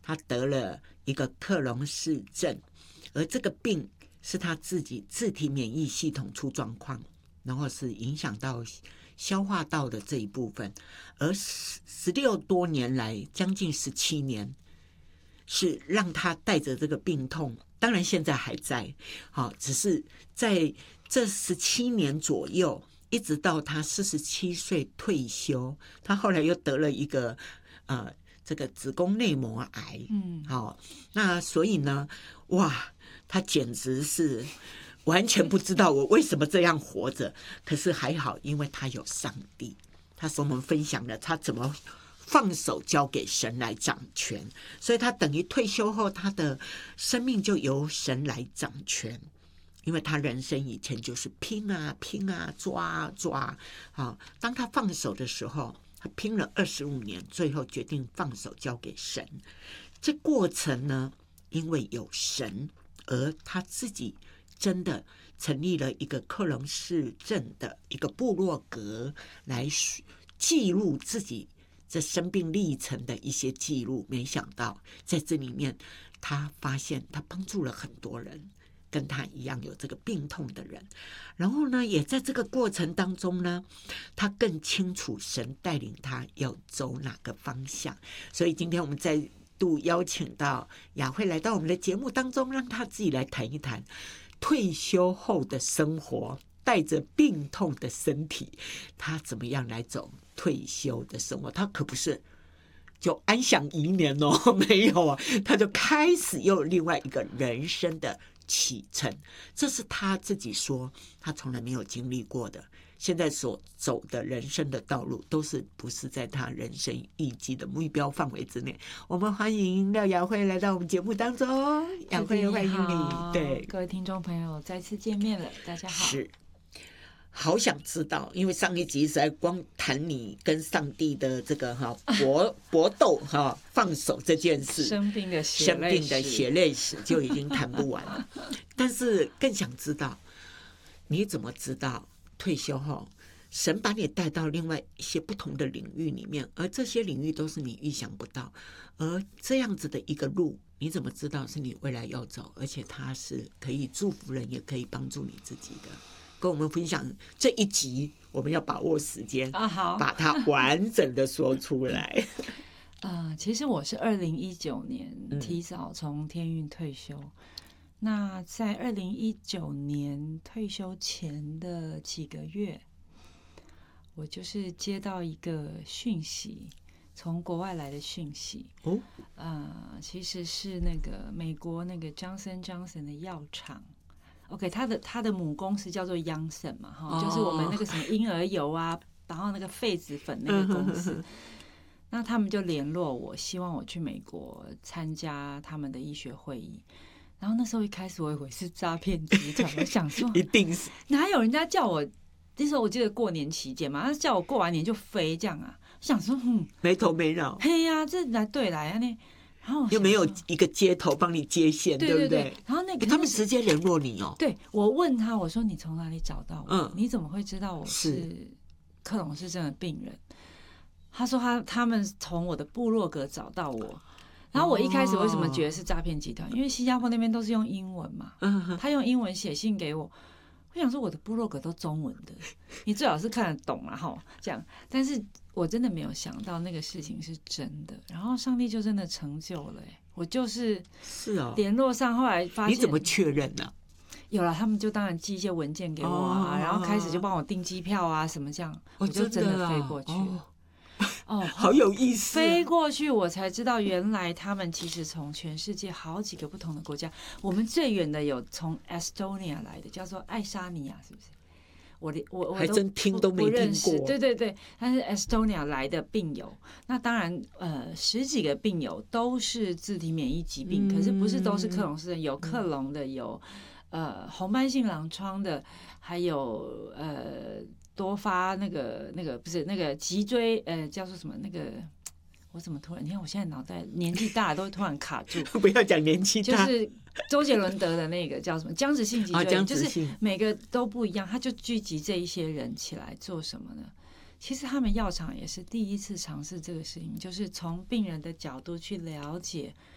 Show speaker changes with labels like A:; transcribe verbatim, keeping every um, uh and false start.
A: 他得了一个克隆氏症，而这个病是他自己自体免疫系统出状况，然后是影响到消化道的这一部分，而十六多年来，将近十七年，是让他带着这个病痛，当然现在还在，好，只是在这十七年左右，一直到他四十七岁退休，他后来又得了一个呃这个子宫内膜癌，嗯，好，那所以呢，哇，他简直是完全不知道我为什么这样活着，可是还好，因为他有上帝，他跟我们分享了他怎么放手交给神来掌权，所以他等于退休后，他的生命就由神来掌权。因为他人生以前就是拼啊拼啊抓啊抓啊，当他放手的时候，他拼了二十五年，最后决定放手交给神。这过程呢，因为有神，而他自己真的成立了一个克隆氏症的一个部落格，来记录自己这生病历程的一些记录。没想到在这里面，他发现他帮助了很多人，跟他一样有这个病痛的人，然后呢，也在这个过程当中呢，他更清楚神带领他要走哪个方向。所以今天我们再度邀请到雅慧来到我们的节目当中，让他自己来谈一谈退休后的生活，带着病痛的身体，他怎么样来走退休的生活。他可不是就安享余年哦，没有啊，他就开始又有另外一个人生的启程，这是他自己说他从来没有经历过的。现在所走的人生的道路都是不是在他人生预计的目标范围之内。我们欢迎廖雅慧来到我们节目当中。雅慧，欢迎你。对，
B: 各位听众朋友再次见面了，大家好。
A: 是，好想知道，因为上一集实在光谈你跟上帝的这个哈搏搏斗哈放手这件事，
B: 生病的血
A: 生病的血泪史就已经谈不完了。但是更想知道，你怎么知道退休后神把你带到另外一些不同的领域里面，而这些领域都是你预想不到，而这样子的一个路，你怎么知道是你未来要走，而且它是可以祝福人，也可以帮助你自己的？跟我们分享这一集，我们要把握时间，
B: 啊，好，
A: 把它完整的说出来。
B: 呃，其实我是二零一九年提早从天运退休。嗯、那在二零一九年退休前的几个月，我就是接到一个讯息，从国外来的讯息。哦，呃，其实是那个美国那个 Johnson Johnson 的药厂。OK， 他的他的母公司叫做 Janssen 嘛，哈、哦，就是我们那个什么婴儿油啊，然后那个痱子粉那个公司，那他们就联络我，希望我去美国参加他们的医学会议。然后那时候一开始我以为是诈骗集团，我想说
A: 一定是
B: 哪有人家叫我，那时候我记得过年期间嘛，他叫我过完年就飞这样啊，我想说嗯，
A: 没头没脑，
B: 嘿呀、啊，这来对来啊那。然后
A: 又没有一个接头帮你接线，
B: 对,
A: 对,
B: 对
A: 不对？
B: 然后那个
A: 他们直接联络你哦。
B: 对，我问他，我说你从哪里找到我？嗯，你怎么会知道我
A: 是
B: 是克隆氏症的病人？他说他他们从我的部落格找到我。然后我一开始为什么觉得是诈骗集团？哦、因为新加坡那边都是用英文嘛，嗯、他用英文写信给我。我想说我的部落格都中文的，你最好是看得懂啦齁，这样。但是我真的没有想到那个事情是真的，然后上帝就真的成就了、欸。我就是
A: 是哦，
B: 联络上，后来发现
A: 你怎么确认呢、啊？
B: 有了，他们就当然寄一些文件给我啊，哦、然后开始就帮我订机票啊什么这样，哦、我就真的飞过去了。哦
A: 哦，好有意思、啊！
B: 飞过去，我才知道原来他们其实从全世界好几个不同的国家，我们最远的有从 Estonia 来的，叫做爱沙尼亚，是不是？我我我
A: 还真听都没听过。
B: 对对对，但是 Estonia 来的病友，那当然呃十几个病友都是自体免疫疾病，嗯、可是不是都是克隆氏症，有克隆的，有呃红斑性狼疮的，还有呃。多发那个那个不是那个脊椎呃叫做什么那个，我怎么突然你看我现在脑袋年纪大都会突然卡住。
A: 不要讲年纪
B: 大，就是周杰伦得的那个叫什么僵直性脊椎，
A: 哦、
B: 就是每个都不一样，他就聚集这一些人起来做什么呢？其实他们药厂也是第一次尝试这个事情，就是从病人的角度去了解